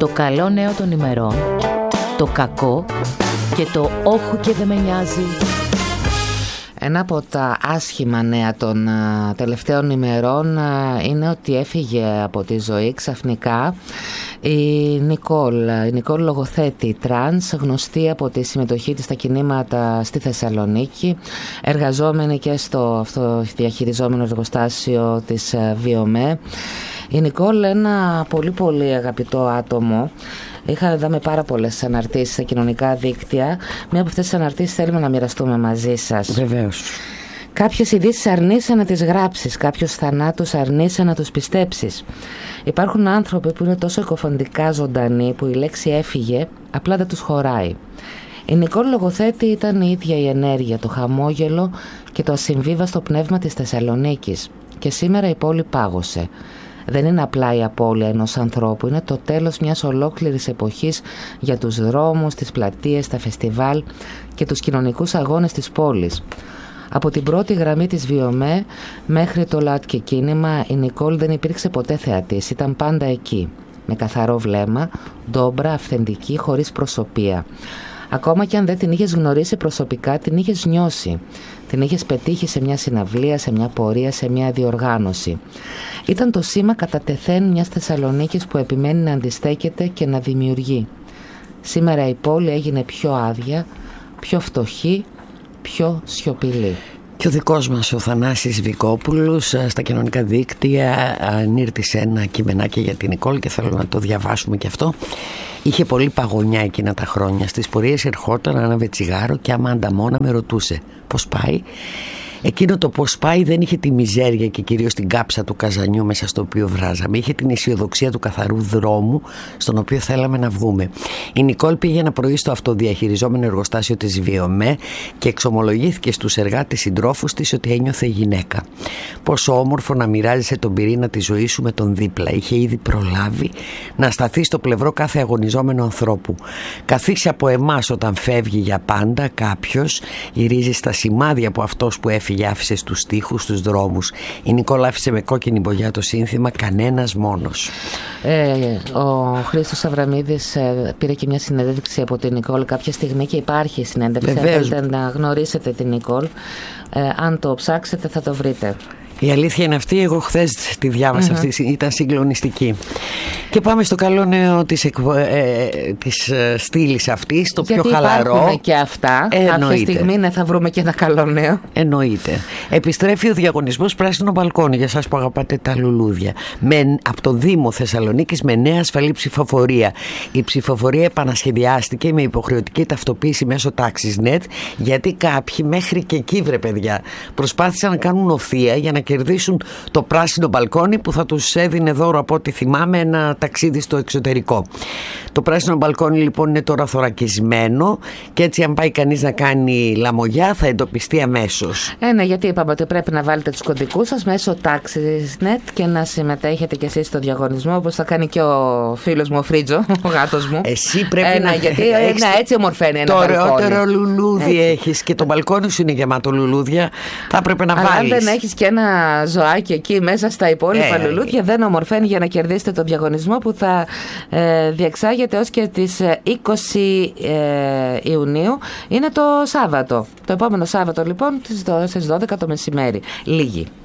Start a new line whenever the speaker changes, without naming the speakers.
Το καλό νέο των ημερών, το κακό και το όχου και δεν με νοιάζει. Ένα από τα άσχημα νέα των τελευταίων ημερών είναι ότι έφυγε από τη ζωή ξαφνικά η Νικόλ. Η Νικόλ λογοθέτη τρανς, γνωστή από τη συμμετοχή της στα κινήματα στη Θεσσαλονίκη, εργαζόμενη και στο αυτοδιαχειριζόμενο εργοστάσιο της Βιομέ. Η Νικόλ, ένα πολύ αγαπητό άτομο. Είδαμε πάρα πολλές αναρτήσεις στα κοινωνικά δίκτυα. Μία από αυτές τις αναρτήσεις θέλουμε να μοιραστούμε μαζί σας.
Βεβαίως.
Κάποιες ειδήσεις αρνείσαι να τις γράψεις, κάποιους θανάτους αρνείσαι να τους πιστέψεις. Υπάρχουν άνθρωποι που είναι τόσο εκοφαντικά ζωντανοί που η λέξη έφυγε απλά δεν τους χωράει. Η Νικόλ λογοθέτη ήταν η ίδια η ενέργεια, το χαμόγελο και το ασυμβίβαστο πνεύμα της Θεσσαλονίκης. Και σήμερα η πόλη πάγωσε. Δεν είναι απλά η απώλεια ενός ανθρώπου, είναι το τέλος μιας ολόκληρης εποχής για τους δρόμους, τις πλατείες, τα φεστιβάλ και τους κοινωνικούς αγώνες της πόλης. Από την πρώτη γραμμή της Βιομέ μέχρι το ΛΑΤΚΕ κίνημα, η Νικόλ δεν υπήρξε ποτέ θεατής, ήταν πάντα εκεί. Με καθαρό βλέμμα, ντόμπρα, αυθεντική, χωρίς προσωπία. Ακόμα και αν δεν την είχες γνωρίσει προσωπικά, την είχες νιώσει. Την είχες πετύχει σε μια συναυλία, σε μια πορεία, σε μια διοργάνωση. Ήταν το σήμα κατά τεθέν μιας Θεσσαλονίκης που επιμένει να αντιστέκεται και να δημιουργεί. Σήμερα η πόλη έγινε πιο άδεια, πιο φτωχή, πιο σιωπηλή.
Και ο δικός μας ο Θανάσης Βικόπουλος στα κοινωνικά δίκτυα ανήρτησε ένα κειμενάκι για την Νικόλ και θέλω να το διαβάσουμε και αυτό. Είχε πολύ παγωνιά εκείνα τα χρόνια. Στις πορείες ερχόταν, άναβε τσιγάρο και άμα ανταμώνα με ρωτούσε πώς πάει. Εκείνο το πώς πάει δεν είχε τη μιζέρια και κυρίως την κάψα του καζανιού μέσα στο οποίο βράζαμε. Είχε την αισιοδοξία του καθαρού δρόμου στον οποίο θέλαμε να βγούμε. Η Νικόλ πήγε ένα πρωί στο αυτοδιαχειριζόμενο εργοστάσιο της Βιομέ και εξομολογήθηκε στους εργάτες συντρόφους της ότι ένιωθε γυναίκα. Πόσο όμορφο να μοιράζεσαι τον πυρήνα της ζωής σου με τον δίπλα. Είχε ήδη προλάβει να σταθεί στο πλευρό κάθε αγωνιζόμενο ανθρώπου. Καθίσε από εμάς όταν φεύγει για πάντα κάποιος, γυρίζει στα σημάδια από αυτός που έφυγε. Άφησε στους στίχους, στους δρόμους. Η Νικόλ άφησε με κόκκινη μπογιά το σύνθημα «Κανένας μόνος».
Ο Χρήστος Αβραμίδης πήρε και μια συνέντευξη από την Νικόλ κάποια στιγμή και υπάρχει συνέντευξη. Αν θέλετε να γνωρίσετε την Νικόλ, αν το ψάξετε θα το βρείτε.
Η αλήθεια είναι αυτή, εγώ χθες τη διάβασα αυτή, ήταν συγκλονιστική. Και πάμε στο καλό νέο της στήλης αυτής, το πιο χαλαρό.
Υπάρχουν και αυτά, κάποια στιγμή θα βρούμε και ένα καλό νέο.
Εννοείται. Επιστρέφει ο διαγωνισμός Πράσινο Μπαλκόνι για εσάς που αγαπάτε τα λουλούδια. Από το Δήμο Θεσσαλονίκης με νέα ασφαλή ψηφοφορία. Η ψηφοφορία επανασχεδιάστηκε με υποχρεωτική ταυτοποίηση μέσω TaxisNet, γιατί κάποιοι μέχρι και εκεί, βρε παιδιά, προσπάθησαν να κάνουν οθεία για να κερδίσουν το πράσινο μπαλκόνι που θα τους έδινε δώρο, από ό,τι θυμάμαι, ένα ταξίδι στο εξωτερικό. Το πράσινο μπαλκόνι λοιπόν είναι τώρα θωρακισμένο και έτσι αν πάει κανείς να κάνει λαμογιά θα εντοπιστεί αμέσως.
Ναι, γιατί είπαμε ότι πρέπει να βάλετε τους κωδικούς σας μέσω TaxisNet και να συμμετέχετε κι εσείς στο διαγωνισμό, όπως θα κάνει και ο φίλος μου ο Φρίτζο, ο γάτος μου.
Εσύ πρέπει να
γιατί έτσι ομορφαίνει ένα
το
μπαλκόνι.
Το ωραιότερο λουλούδι έχεις και το μπαλκόνι σου είναι γεμάτο λουλούδια. Θα έπρεπε να βάλεις.
Αν δεν έχεις και ένα ζωάκι εκεί μέσα στα υπόλοιπα λουλούδια, δεν ομορφαίνει για να κερδίσετε τον διαγωνισμό που θα διεξάγεται ως και τις 20 Ιουνίου. Είναι το Σάββατο. Το επόμενο Σάββατο λοιπόν στις 12 το μεσημέρι. Λίγοι.